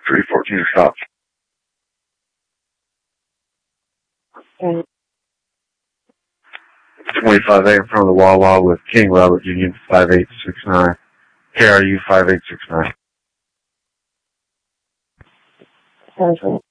314 stop. 25A in front of the Wawa with King Robert Union 5869. KRU 5869.